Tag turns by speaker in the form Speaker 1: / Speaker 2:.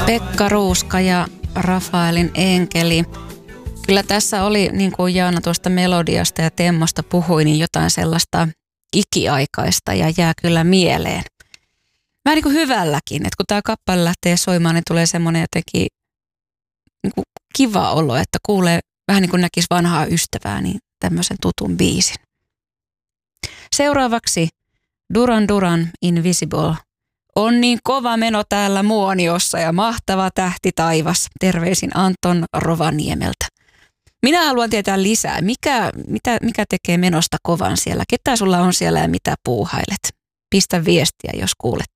Speaker 1: Pekka Ruuska ja Rafaelin enkeli. Kyllä tässä oli, niin kuin Jaana tuosta melodiasta ja temmosta puhui, niin jotain sellaista ikiaikaista ja jää kyllä mieleen. Vähän niin kuin hyvälläkin, että kun tämä kappale lähtee soimaan, niin tulee semmoinen jotenkin niin kuin kiva olo, että kuulee vähän niin kuin näkisi vanhaa ystävää, niin tämmöisen tutun biisin. Seuraavaksi Duran Duran Invisible. On niin kova meno täällä Muoniossa ja mahtava tähti taivas. Terveisin Anton Rovaniemeltä. Minä haluan tietää lisää. Mikä tekee menosta kovan siellä? Ketä sulla on siellä ja mitä puuhailet? Pistä viestiä, jos kuulet